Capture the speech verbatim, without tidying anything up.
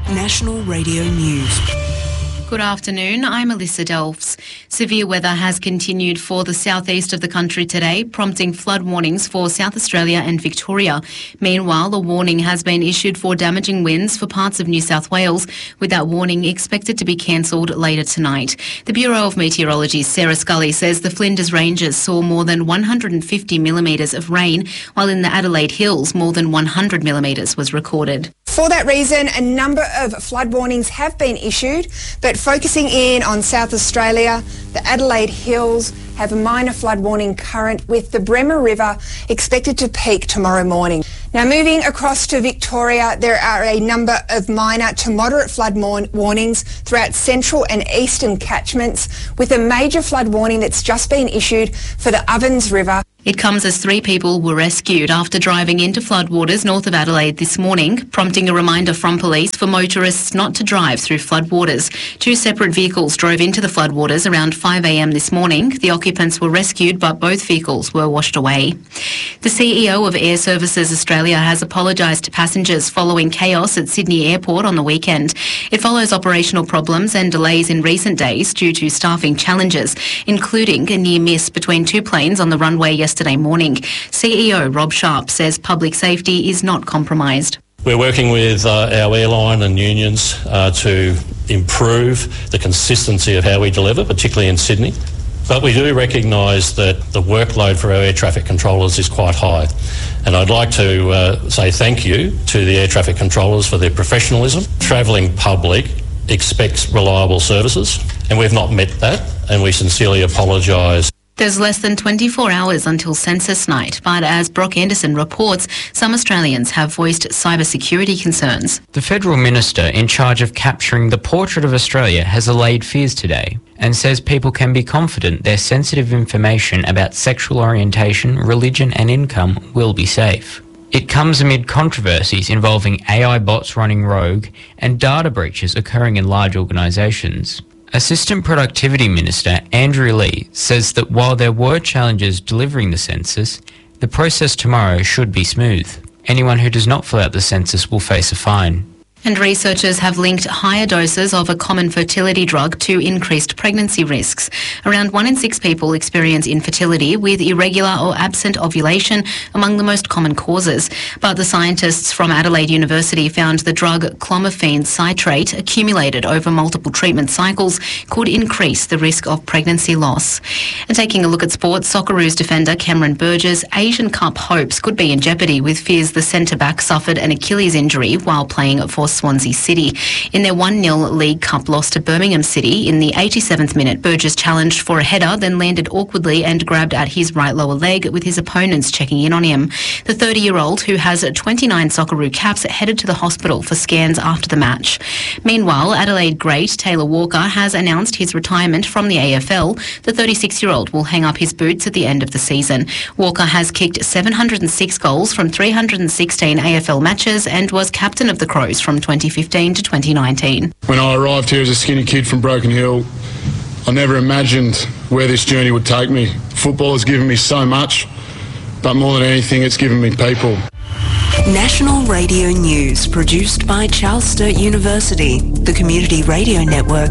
National Radio News. Good afternoon, I'm Alyssa Delfs. Severe weather has continued for the southeast of the country today, prompting flood warnings for South Australia and Victoria. Meanwhile, a warning has been issued for damaging winds for parts of New South Wales, with that warning expected to be cancelled later tonight. The Bureau of Meteorology's Sarah Scully says the Flinders Ranges saw more than one hundred fifty millimetres of rain, while in the Adelaide Hills more than one hundred millimetres was recorded. For that reason, a number of flood warnings have been issued, but focusing in on South Australia, the Adelaide Hills have a minor flood warning current, with the Bremer River expected to peak tomorrow morning. Now, moving across to Victoria, there are a number of minor to moderate flood warnings throughout central and eastern catchments, with a major flood warning that's just been issued for the Ovens River. It comes as three people were rescued after driving into floodwaters north of Adelaide this morning, prompting a reminder from police for motorists not to drive through floodwaters. Two separate vehicles drove into the floodwaters around five a m this morning. The occupants were rescued, but both vehicles were washed away. The C E O of Air Services Australia has apologised to passengers following chaos at Sydney Airport on the weekend. It follows operational problems and delays in recent days due to staffing challenges, including a near miss between two planes on the runway yesterday. Yesterday morning. C E O Rob Sharp says public safety is not compromised. We're working with uh, our airline and unions uh, to improve the consistency of how we deliver, particularly in Sydney. But we do recognise that the workload for our air traffic controllers is quite high. And I'd like to uh, say thank you to the air traffic controllers for their professionalism. Travelling public expects reliable services, and we've not met that, and we sincerely apologise. There's less than twenty-four hours until census night, but as Brock Anderson reports, some Australians have voiced cybersecurity concerns. The federal minister in charge of capturing the portrait of Australia has allayed fears today and says people can be confident their sensitive information about sexual orientation, religion and income will be safe. It comes amid controversies involving A I bots running rogue and data breaches occurring in large organisations. Assistant Productivity Minister Andrew Lee says that while there were challenges delivering the census, the process tomorrow should be smooth. Anyone who does not fill out the census will face a fine. And researchers have linked higher doses of a common fertility drug to increased pregnancy risks. Around one in six people experience infertility, with irregular or absent ovulation among the most common causes. But the scientists from Adelaide University found the drug clomiphene citrate, accumulated over multiple treatment cycles, could increase the risk of pregnancy loss. And taking a look at sports, Socceroos defender Cameron Burgess' Asian Cup hopes could be in jeopardy, with fears the centre-back suffered an Achilles injury while playing for Swansea City. In their one nil League Cup loss to Birmingham City in the eighty-seventh minute, Burgess challenged for a header, then landed awkwardly and grabbed at his right lower leg, with his opponents checking in on him. The thirty-year-old, who has twenty-nine Socceroo caps, headed to the hospital for scans after the match. Meanwhile, Adelaide great Taylor Walker has announced his retirement from the A F L. The thirty-six-year-old will hang up his boots at the end of the season. Walker has kicked seven hundred six goals from three hundred sixteen A F L matches and was captain of the Crows from twenty fifteen to twenty nineteen. When I arrived here as a skinny kid from Broken Hill, I never imagined where this journey would take me. Football has given me so much, but more than anything, it's given me people. National Radio News, produced by Charles Sturt University, the Community Radio Network.